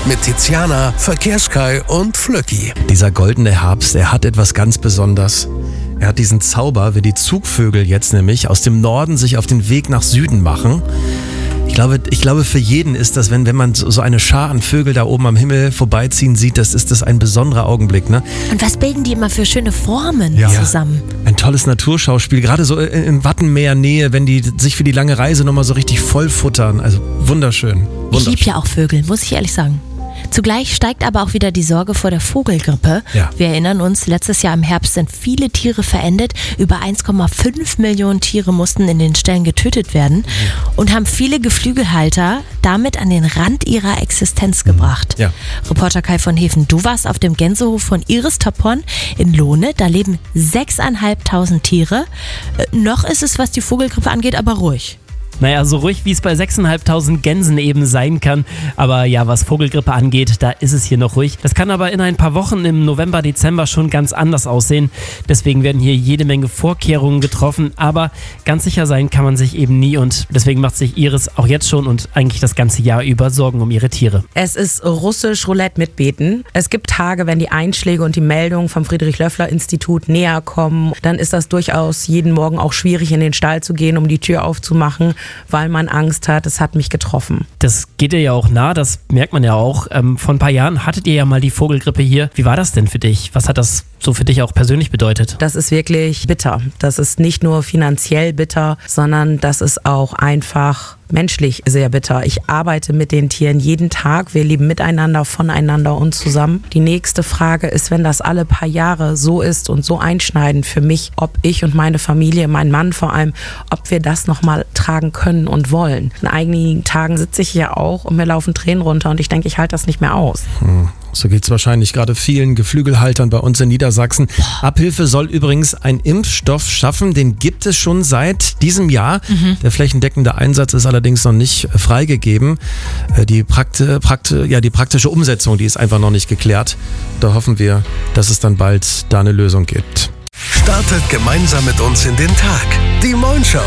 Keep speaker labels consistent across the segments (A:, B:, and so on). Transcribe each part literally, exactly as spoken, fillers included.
A: mit Tiziana, Verkehrskai und Flöcki.
B: Dieser goldene Herbst, er hat etwas ganz Besonderes. Er hat diesen Zauber, wie die Zugvögel jetzt nämlich aus dem Norden sich auf den Weg nach Süden machen. Ich glaube, ich glaube, für jeden ist das, wenn, wenn man so eine Schar an Vögel da oben am Himmel vorbeiziehen sieht, das ist das ein besonderer Augenblick, ne?
C: Und was bilden die immer für schöne Formen
B: Ja.
C: zusammen?
B: Ein tolles Naturschauspiel, gerade so in, in Wattenmeernähe, wenn die sich für die lange Reise nochmal so richtig voll futtern. Also wunderschön.
C: Ich
B: wunderschön.
C: liebe ja auch Vögel, muss ich ehrlich sagen. Zugleich steigt aber auch wieder die Sorge vor der Vogelgrippe.
B: Ja.
C: Wir erinnern uns, letztes Jahr im Herbst sind viele Tiere verendet. Über eins Komma fünf Millionen Tiere mussten in den Ställen getötet werden und haben viele Geflügelhalter damit an den Rand ihrer Existenz gebracht.
B: Ja.
C: Reporter Kai von Hefen, du warst auf dem Gänsehof von Iris Toppon in Lohne. Da leben sechstausendfünfhundert Tiere. Äh, noch ist es, was die Vogelgrippe angeht, aber ruhig.
D: Naja, so ruhig wie es bei sechstausendfünfhundert Gänsen eben sein kann. Aber ja, was Vogelgrippe angeht, da ist es hier noch ruhig. Das kann aber in ein paar Wochen im November, Dezember schon ganz anders aussehen. Deswegen werden hier jede Menge Vorkehrungen getroffen. Aber ganz sicher sein kann man sich eben nie. Und deswegen macht sich Iris auch jetzt schon und eigentlich das ganze Jahr über Sorgen um ihre Tiere.
E: Es ist russisch Roulette mit Beten. Es gibt Tage, wenn die Einschläge und die Meldungen vom Friedrich-Löffler-Institut näher kommen, dann ist das durchaus jeden Morgen auch schwierig, in den Stall zu gehen, um die Tür aufzumachen, weil man Angst hat, es hat mich getroffen.
D: Das geht dir ja auch nah, das merkt man ja auch. Ähm, vor ein paar Jahren hattet ihr ja mal die Vogelgrippe hier. Wie war das denn für dich? Was hat das so für dich auch persönlich bedeutet?
E: Das ist wirklich bitter. Das ist nicht nur finanziell bitter, sondern das ist auch einfach menschlich sehr bitter. Ich arbeite mit den Tieren jeden Tag. Wir leben miteinander, voneinander und zusammen. Die nächste Frage ist, wenn das alle paar Jahre so ist und so einschneidend für mich, ob ich und meine Familie, mein Mann vor allem, ob wir das nochmal tragen können und wollen. In einigen Tagen sitze ich hier auch und mir laufen Tränen runter und ich denke, ich halte das nicht mehr aus.
B: Hm. So geht es wahrscheinlich gerade vielen Geflügelhaltern bei uns in Niedersachsen. Abhilfe soll übrigens einen Impfstoff schaffen, den gibt es schon seit diesem Jahr. Mhm. Der flächendeckende Einsatz ist allerdings noch nicht freigegeben. Die, Prakti- Prakti- ja, die praktische Umsetzung, die ist einfach noch nicht geklärt. Da hoffen wir, dass es dann bald da eine Lösung gibt.
A: Startet gemeinsam mit uns in den Tag. Die Moin-Show.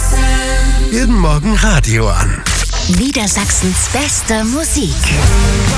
A: Jeden Morgen Radio an.
F: Niedersachsens beste Musik.